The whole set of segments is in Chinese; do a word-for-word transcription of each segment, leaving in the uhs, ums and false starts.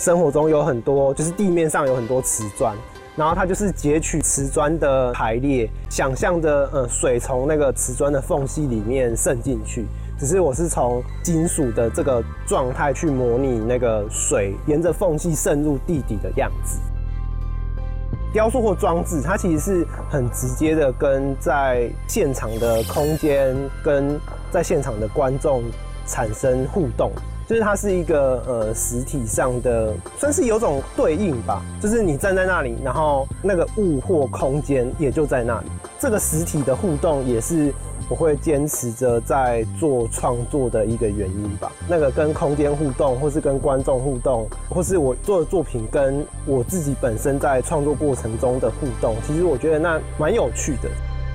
生活中有很多，就是地面上有很多瓷砖，然后它就是截取瓷砖的排列，想象着呃水从那个瓷砖的缝隙里面渗进去。只是我是从金属的这个状态去模拟那个水沿着缝隙渗入地底的样子。雕塑或装置，它其实是很直接的跟在现场的空间跟在现场的观众产生互动，就是它是一个呃实体上的，算是有种对应吧，就是你站在那里，然后那个物或空间也就在那里，这个实体的互动也是我会坚持着在做创作的一个原因吧。那个跟空间互动，或是跟观众互动，或是我做的作品跟我自己本身在创作过程中的互动，其实我觉得那蛮有趣的。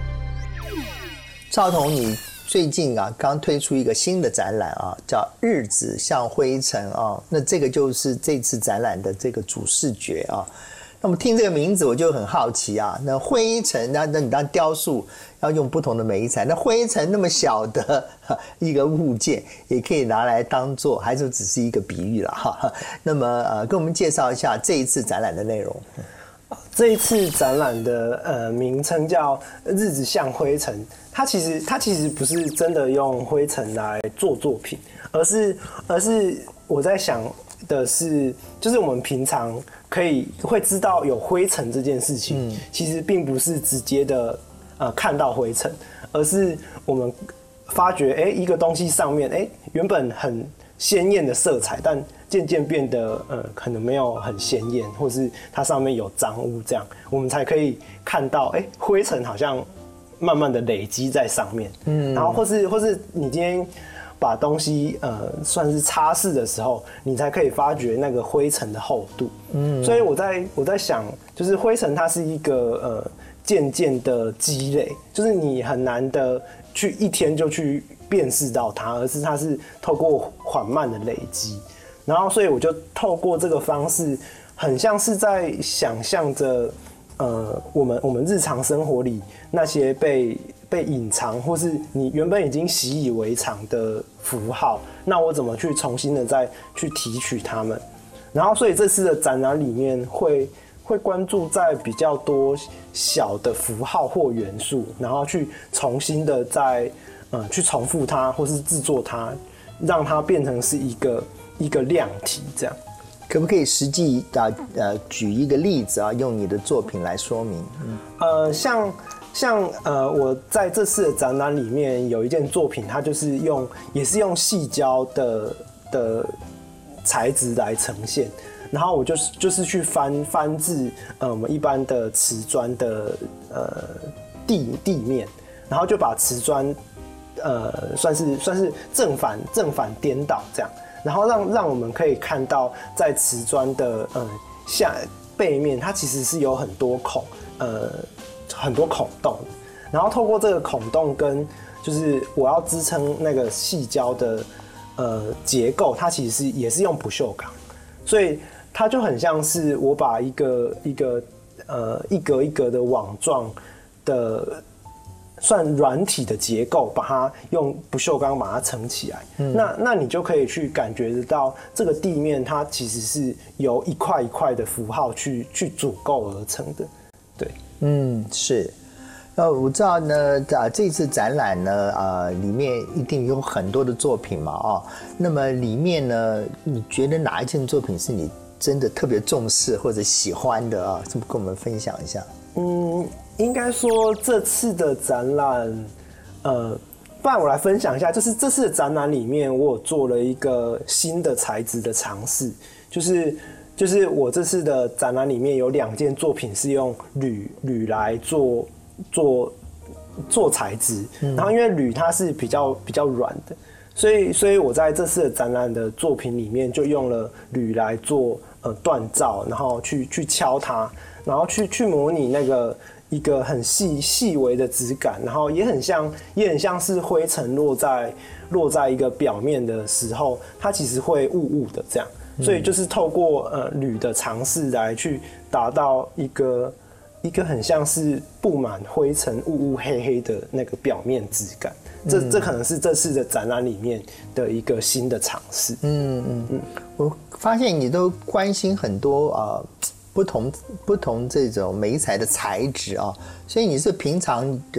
兆彤，你最近啊刚推出一个新的展览啊，叫《日子像灰尘》啊，那这个就是这次展览的这个主视觉啊。那么听这个名字我就很好奇啊，那灰尘，那那你当雕塑要用不同的媒材，那灰尘那么小的一个物件，也可以拿来当做，还是只是一个比喻了哈。那么呃，跟我们介绍一下这一次展览的内容。 这一次展览的呃名称叫《日子像灰尘》，它其实它其实不是真的用灰尘来做作品，而是而是我在想的是，就是我们平常可以会知道有灰尘这件事情，嗯、其实并不是直接的呃看到灰尘，而是我们发觉，哎、欸，一个东西上面，哎、欸，原本很鲜艳的色彩，但渐渐变得呃可能没有很鲜艳，或是它上面有脏污，这样我们才可以看到，哎、欸，灰尘好像慢慢的累积在上面，嗯，然后或是或是你今天把东西呃算是擦拭的时候，你才可以发觉那个灰尘的厚度。嗯，所以我在我在想，就是灰尘它是一个呃渐渐的积累，就是你很难的去一天就去辨识到它，而是它是透过缓慢的累积。然后，所以我就透过这个方式，很像是在想象着呃我们我们日常生活里那些被。被隐藏，或是你原本已经习以为常的符号，那我怎么去重新的再去提取它们？然后，所以这次的展览里面会会关注在比较多小的符号或元素，然后去重新的再呃去重复它，或是制作它，让它变成是一个一个量体这样。 可不可以实际啊呃举一个例子啊，用你的作品来说明？嗯、 呃，像。像呃，我在这次的展览里面有一件作品，它就是用也是用矽胶的的材质来呈现，然后我就是就是去翻翻至呃我们一般的瓷砖的呃地地面，然后就把瓷砖呃算是算是正反正反颠倒这样，然后让让我们可以看到在瓷砖的呃下背面，它其实是有很多孔呃。很多孔洞，然后透过这个孔洞跟就是我要支撑那个矽胶的呃结构，它其实是也是用不锈钢，所以它就很像是我把一个一个呃一格一格的网状的算软体的结构，把它用不锈钢把它撑起来。嗯、那那你就可以去感觉得到这个地面它其实是由一块一块的符号去去组构而成的，对。 嗯，是，呃，我知道呢，啊，这次展览呢，呃，里面一定有很多的作品嘛，哦，那么里面呢，你觉得哪一件作品是你真的特别重视或者喜欢的啊？这么跟我们分享一下。 嗯，应该说这次的展览，呃，不然我来分享一下，就是这次的展览里面，我有做了一个新的材质的尝试，就是。就是我这次的展览里面有两件作品是用铝铝来做做做材质，嗯、然后因为铝它是比较比较软的，所以所以我在这次的展览的作品里面就用了铝来做呃锻造，然后去去敲它，然后去去模拟那个一个很细细微的质感，然后也很像也很像是灰尘落在落在一个表面的时候，它其实会雾雾的这样。所以就是透过呃铝的尝试来去达到一个一个很像是布满灰尘、雾雾黑黑的那个表面质感。 这这可能是这次的展览里面的一个新的尝试。 嗯嗯嗯，我发现你都关心很多啊、呃、不同不同这种媒材的材质啊，所以你是平常